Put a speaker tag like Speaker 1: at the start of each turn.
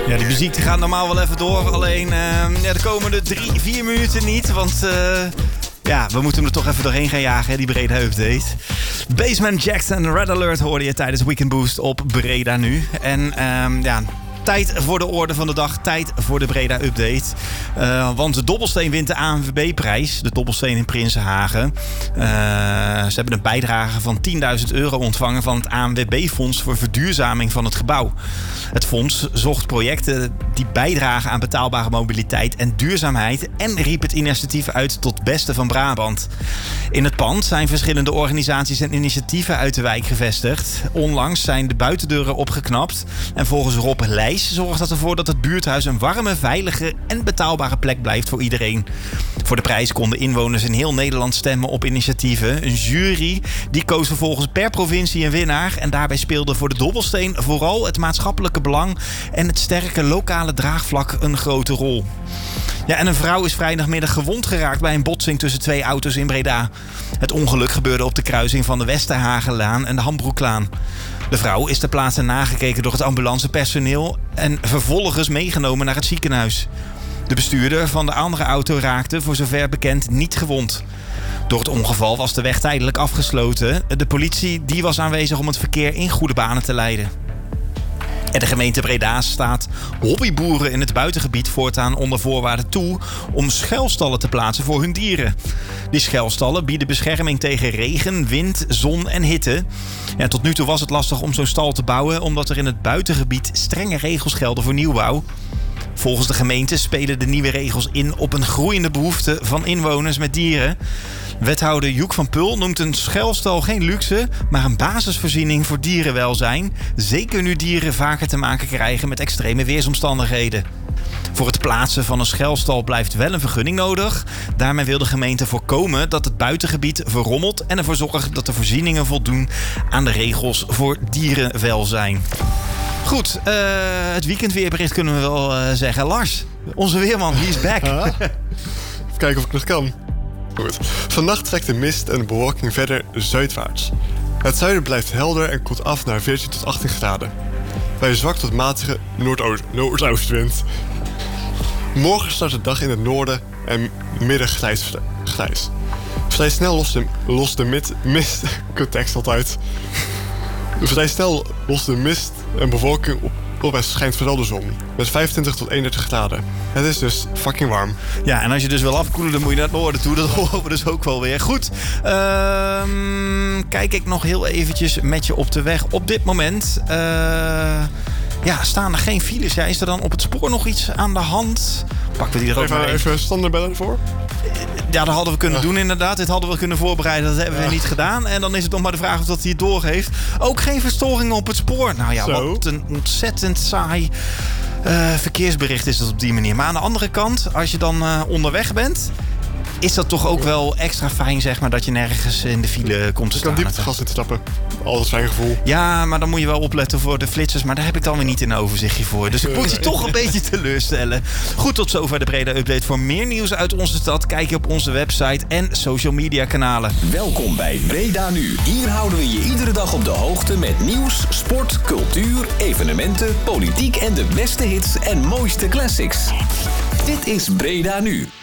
Speaker 1: Ja, die muziek die gaat normaal wel even door. Alleen de komende 3-4 minuten niet. Want we moeten hem er toch even doorheen gaan jagen, hè, die Breda Update. Basement Jackson, Red Alert hoorde je tijdens Weekend Boost op Breda nu. En tijd voor de orde van de dag. Tijd voor de Breda Update. Want de Dobbelsteen wint de ANWB-prijs. De Dobbelsteen in Prinsenhagen. Ze hebben een bijdrage van €10.000 ontvangen van het ANWB-fonds voor verduurzaming van het gebouw. Het fonds zocht projecten die bijdragen aan betaalbare mobiliteit en duurzaamheid en riep het initiatief uit tot beste van Brabant. In het pand zijn verschillende organisaties en initiatieven uit de wijk gevestigd. Onlangs zijn de buitendeuren opgeknapt en volgens Rob Leijs zorgt dat ervoor dat het buurthuis een warme, veilige en betaalbare plek blijft voor iedereen. Voor de prijs konden inwoners in heel Nederland stemmen op initiatieven. Een jury die koos vervolgens per provincie een winnaar en daarbij speelde voor de Dobbelsteen vooral het maatschappelijke belang en het sterke lokale draagvlak een grote rol. Ja, en een vrouw is vrijdagmiddag gewond geraakt bij een botsing tussen 2 auto's in Breda. Het ongeluk gebeurde op de kruising van de Westerhagenlaan en de Hambroeklaan. De vrouw is ter plaatse nagekeken door het ambulancepersoneel en vervolgens meegenomen naar het ziekenhuis. De bestuurder van de andere auto raakte, voor zover bekend, niet gewond. Door het ongeval was de weg tijdelijk afgesloten. De politie die was aanwezig om het verkeer in goede banen te leiden. En de gemeente Breda staat hobbyboeren in het buitengebied voortaan onder voorwaarden toe om schuilstallen te plaatsen voor hun dieren. Die schuilstallen bieden bescherming tegen regen, wind, zon en hitte. Ja, tot nu toe was het lastig om zo'n stal te bouwen omdat er in het buitengebied strenge regels gelden voor nieuwbouw. Volgens de gemeente spelen de nieuwe regels in op een groeiende behoefte van inwoners met dieren. Wethouder Joek van Pul noemt een schuilstal geen luxe, maar een basisvoorziening voor dierenwelzijn. Zeker nu dieren vaker te maken krijgen met extreme weersomstandigheden. Voor het plaatsen van een schuilstal blijft wel een vergunning nodig. Daarmee wil de gemeente voorkomen dat het buitengebied verrommelt en ervoor zorgen dat de voorzieningen voldoen aan de regels voor dierenwelzijn. Goed, het weekendweerbericht kunnen we wel zeggen. Lars, onze weerman, he is back.
Speaker 2: Even kijken of ik nog kan. Goed. Vannacht trekt de mist en de bewolking verder zuidwaarts. Het zuiden blijft helder en koelt af naar 14 tot 18 graden. Bij een zwak tot matige noordoostwind. Morgen start de dag in het noorden en midden grijs. Vrij snel lost de mist... tekst altijd. Vrij snel lost de mist en bewolking op en schijnt vooral de zon. Met 25 tot 31 graden. Het is dus fucking warm.
Speaker 1: Ja, en als je dus wil afkoelen, dan moet je naar het noorden toe. Dat horen we dus ook wel weer. Goed, kijk ik nog heel eventjes met je op de weg. Op dit moment staan er geen files. Ja, is er dan op het spoor nog iets aan de hand? Pakken we die er ook maar
Speaker 2: even standaard bellen voor?
Speaker 1: Ja, dat hadden we kunnen doen inderdaad. Dit hadden we kunnen voorbereiden. Dat hebben we niet gedaan. En dan is het nog maar de vraag of dat hij het doorgeeft. Ook geen verstoringen op het spoor. Nou ja, wat een ontzettend saai verkeersbericht is dat op die manier. Maar aan de andere kant, als je dan onderweg bent, is dat toch ook wel extra fijn, zeg maar, dat je nergens in de file komt te staan.
Speaker 2: Je kan diep het gas in te stappen. Altijd fijn gevoel.
Speaker 1: Ja, maar dan moet je wel opletten voor de flitsers. Maar daar heb ik dan weer niet een overzichtje voor. Dus ik moet je toch een beetje teleurstellen. Goed, tot zover de Breda Update. Voor meer nieuws uit onze stad kijk je op onze website en social media kanalen.
Speaker 3: Welkom bij Breda Nu. Hier houden we je iedere dag op de hoogte met nieuws, sport, cultuur, evenementen, politiek en de beste hits en mooiste classics. Dit is Breda Nu.